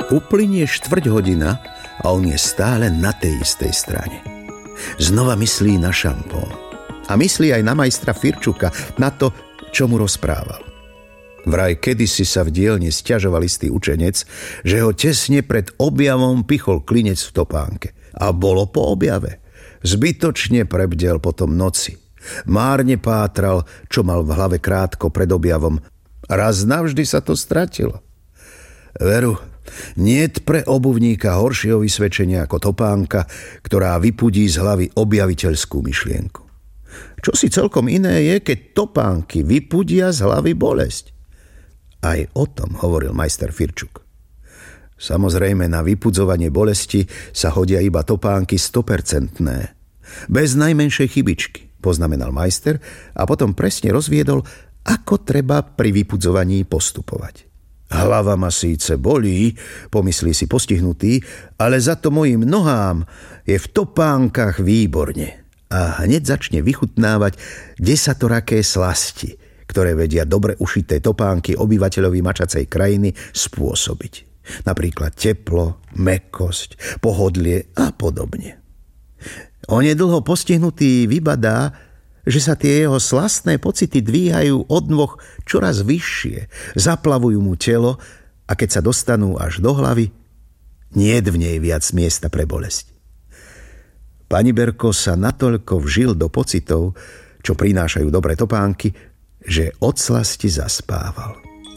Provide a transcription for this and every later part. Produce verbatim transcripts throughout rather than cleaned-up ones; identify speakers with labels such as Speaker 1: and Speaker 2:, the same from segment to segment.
Speaker 1: Uplynie štvrť hodina a on je stále na tej istej strane. Znova myslí na šampón. A myslí aj na majstra Firčuka, na to, čo mu rozprával. Vraj kedysi sa v dielni sťažoval istý učenec, že ho tesne pred objavom pichol klinec v topánke. A bolo po objave. Zbytočne prebdel potom noci. Márne pátral, čo mal v hlave krátko pred objavom. Raz navždy sa to stratilo. Veru, niet pre obuvníka horšieho vysvedčenia ako topánka, ktorá vypudí z hlavy objaviteľskú myšlienku. Čo si celkom iné je, keď topánky vypudia z hlavy bolesť. Aj o tom hovoril majster Firčuk. Samozrejme, na vypudzovanie bolesti sa hodia iba topánky stopercentné. Bez najmenšej chybičky, poznamenal majster a potom presne rozviedol, ako treba pri vypudzovaní postupovať. Hlava ma síce bolí, pomyslí si postihnutý, ale za to mojim nohám je v topánkach výborne. A hneď začne vychutnávať desatoraké slasti, ktoré vedia dobre ušité topánky obyvateľovi mačacej krajiny spôsobiť. Napríklad teplo, mäkkosť, pohodlie a podobne. Onedlho postihnutý vybadá, že sa tie jeho slastné pocity dvíhajú od nôh čoraz vyššie, zaplavujú mu telo a keď sa dostanú až do hlavy, niet v nej viac miesta pre bolesť. Paniberko sa natoľko vžil do pocitov, čo prinášajú dobré topánky, že od slasti zaspával.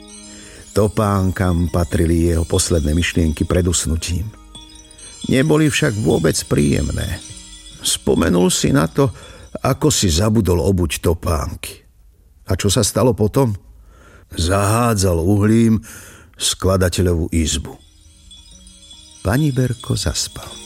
Speaker 1: Topánkam patrili jeho posledné myšlienky pred usnutím. Neboli však vôbec príjemné. Spomenul si na to, ako si zabudol obuť topánky. A čo sa stalo potom? Zahádzal uhlím skladateľovú izbu. Paniberko zaspal.